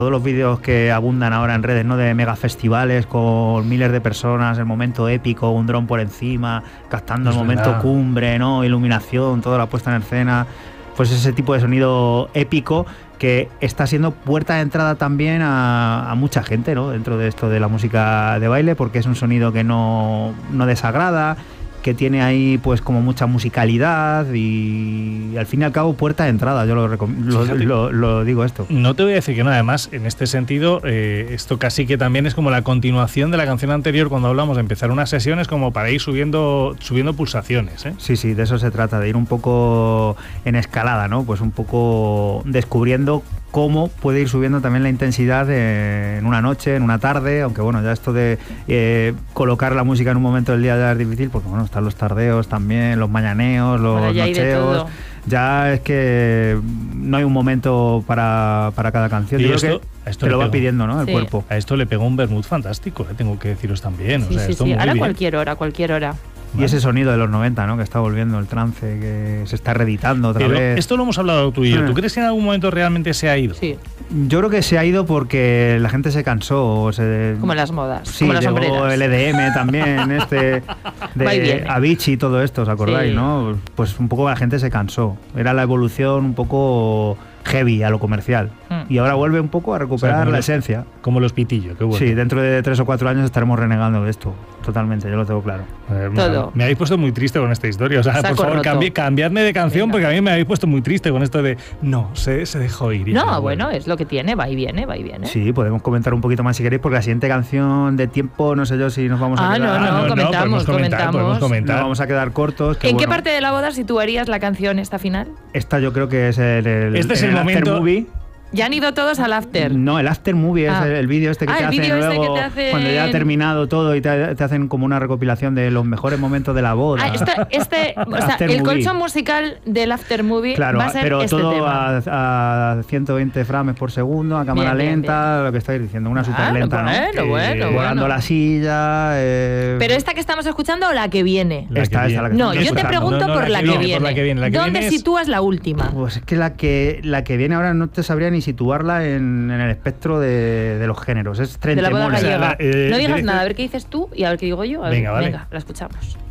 Todos los vídeos que abundan ahora en redes, ¿no? De megafestivales con miles de personas, el momento épico, un dron por encima, captando el momento cumbre, ¿no? Iluminación, toda la puesta en escena. Pues ese tipo de sonido épico que está siendo puerta de entrada también a mucha gente, ¿no? Dentro de esto de la música de baile, porque es un sonido que no desagrada, que tiene ahí pues como mucha musicalidad y al fin y al cabo puerta de entrada, yo lo digo esto. No te voy a decir que no, además en este sentido esto casi que también es como la continuación de la canción anterior cuando hablamos de empezar unas sesiones como para ir subiendo pulsaciones, ¿eh? Sí, de eso se trata, de ir un poco en escalada, ¿no? Pues un poco descubriendo cómo puede ir subiendo también la intensidad en una noche, en una tarde, aunque bueno, ya esto de colocar la música en un momento del día ya es difícil, porque bueno, están los tardeos también, los mañaneos, los nocheos. Ya es que no hay un momento para cada canción. Yo creo que te lo va pidiendo, ¿no? El cuerpo. A esto le pegó un vermut fantástico, tengo que deciros también. Sí, o sea, sí, esto sí. Muy Ahora bien. cualquier hora. Y ese sonido de los 90, ¿no? Que está volviendo, el trance, que se está reeditando otra vez. Esto lo hemos hablado tú y yo. ¿Tú crees que en algún momento realmente se ha ido? Sí. Yo creo que se ha ido porque la gente se cansó. Como las modas, sí, como las llegó sombreras. el EDM también, de Avicii y todo esto, ¿os acordáis, no? Pues un poco la gente se cansó. Era la evolución un poco heavy a lo comercial. Y ahora vuelve un poco a recuperar la esencia. Como los pitillos, qué bueno. Sí, dentro de 3 o 4 años estaremos renegando de esto. Totalmente, yo lo tengo claro. Todo. Me habéis puesto muy triste con esta historia. O sea, por favor, cambiadme de canción. Venga. Porque a mí me habéis puesto muy triste con esto de se dejó ir. No, bueno, es lo que tiene, va y viene. Sí, podemos comentar un poquito más si queréis, porque la siguiente canción de tiempo, no sé yo si nos vamos a quedar... comentamos. Nos vamos a quedar cortos. ¿En qué parte de la boda situarías la canción esta final? Esta yo creo que es este es el momento. Movie. ¿Ya han ido todos al after? No, el after movie es el vídeo este que te hacen luego, cuando ya ha terminado todo y te hacen como una recopilación de los mejores momentos de la boda. O sea, el colchón musical del after movie va a ser pero este todo tema. a 120 frames por segundo, a cámara lenta, lo que estáis diciendo, una súper lenta, ¿no? Volando la silla... ¿Pero esta que estamos escuchando o la que viene? Esta es la que No, yo te pregunto por la que viene. ¿Dónde sitúas la última? Pues es que la que viene ahora no te sabría ni situarla en el espectro de los géneros. Es de la boda gallega. No digas nada, a ver qué dices tú y a ver qué digo yo. Venga, la escuchamos.